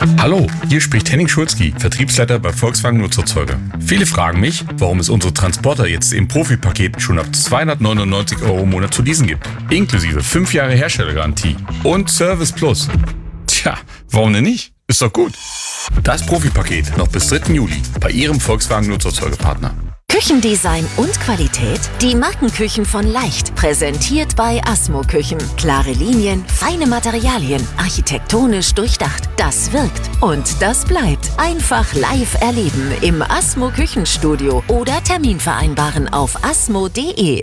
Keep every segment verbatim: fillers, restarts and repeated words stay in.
Hallo, hier spricht Henning Schulzki, Vertriebsleiter bei Volkswagen Nutzerzeuger. Viele fragen mich, warum es unsere Transporter jetzt im Profi-Paket schon ab zweihundertneunundneunzig Euro im Monat zu leasen gibt. Inklusive fünf Jahre Herstellergarantie und Service Plus. Tja, warum denn nicht? Ist doch gut. Das Profi-Paket noch bis dritten Juli bei Ihrem Volkswagen Nutzerzeugerpartner. Küchendesign und Qualität? Die Markenküchen von Leicht, präsentiert bei Asmo Küchen. Klare Linien, feine Materialien, architektonisch durchdacht. Das wirkt und das bleibt. Einfach live erleben im Asmo Küchenstudio oder Termin vereinbaren auf asmo punkt de.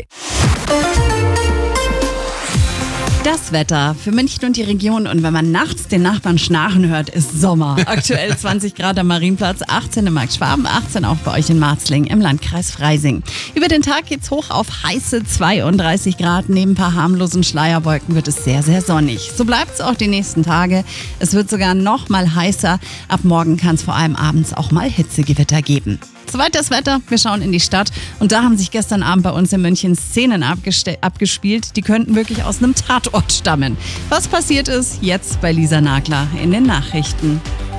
Das Wetter für München und die Region, und wenn man nachts den Nachbarn schnarchen hört, ist Sommer. Aktuell zwanzig Grad am Marienplatz, achtzehn in Marktschwaben, achtzehn auch bei euch in Marzling im Landkreis Freising. Über den Tag geht's hoch auf heiße zweiunddreißig Grad. Neben ein paar harmlosen Schleierwolken wird es sehr, sehr sonnig. So bleibt's auch die nächsten Tage. Es wird sogar noch mal heißer. Ab morgen kann es vor allem abends auch mal Hitzegewitter geben. Soweit das Wetter, wir schauen in die Stadt, und da haben sich gestern Abend bei uns in München Szenen abgeste- abgespielt, die könnten wirklich aus einem Tatort stammen. Was passiert ist, jetzt bei Lisa Nagler in den Nachrichten.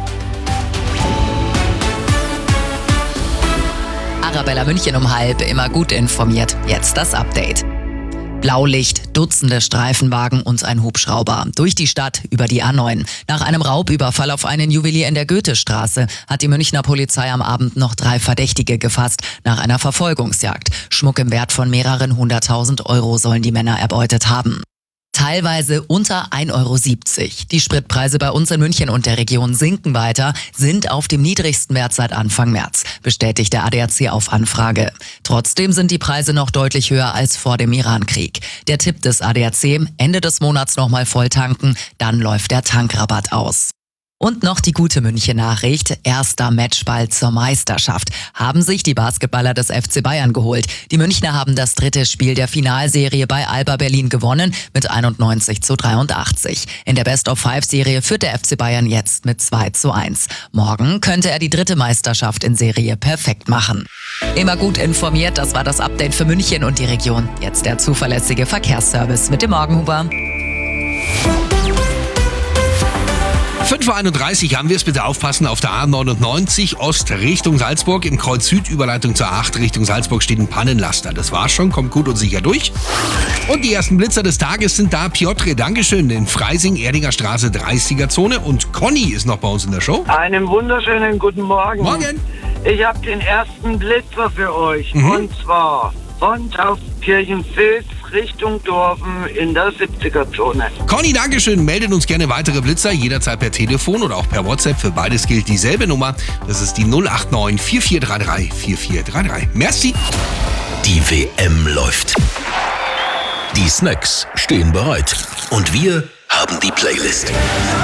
Arabella München um halb, immer gut informiert. Jetzt das Update. Blaulicht, Dutzende Streifenwagen und ein Hubschrauber durch die Stadt über die A neun. Nach einem Raubüberfall auf einen Juwelier in der Goethestraße hat die Münchner Polizei am Abend noch drei Verdächtige gefasst nach einer Verfolgungsjagd. Schmuck im Wert von mehreren hunderttausend Euro sollen die Männer erbeutet haben. Teilweise unter ein Euro siebzig. Die Spritpreise bei uns in München und der Region sinken weiter, sind auf dem niedrigsten Wert seit Anfang März, bestätigt der A D A C auf Anfrage. Trotzdem sind die Preise noch deutlich höher als vor dem Irankrieg. Der Tipp des A D A C: Ende des Monats nochmal voll tanken, dann läuft der Tankrabatt aus. Und noch die gute München-Nachricht. Erster Matchball zur Meisterschaft haben sich die Basketballer des F C Bayern geholt. Die Münchner haben das dritte Spiel der Finalserie bei Alba Berlin gewonnen mit einundneunzig zu dreiundachtzig. In der Best-of-Five-Serie führt der F C Bayern jetzt mit zwei zu eins. Morgen könnte er die dritte Meisterschaft in Serie perfekt machen. Immer gut informiert, das war das Update für München und die Region. Jetzt der zuverlässige Verkehrsservice mit dem Morgenhuber. fünf Uhr einunddreißig haben wir es, bitte aufpassen, auf der A neunundneunzig Ost Richtung Salzburg. Im Kreuz Süd, Überleitung zur A acht Richtung Salzburg, steht ein Pannenlaster. Das war's schon, kommt gut und sicher durch. Und die ersten Blitzer des Tages sind da. Piotr, Dankeschön, in Freising, Erdinger Straße, dreißiger Zone. Und Conny ist noch bei uns in der Show. Einen wunderschönen guten Morgen. Morgen. Ich habe den ersten Blitzer für euch. Mhm. Und zwar von Taufkirchen-Vils Richtung Dorfen in der siebziger Zone. Conny, Dankeschön. Meldet uns gerne weitere Blitzer, jederzeit per Telefon oder auch per WhatsApp. Für beides gilt dieselbe Nummer. Das ist die null acht neun vier vier drei drei vier vier drei drei. Merci. Die W M läuft. Die Snacks stehen bereit. Und wir haben die Playlist.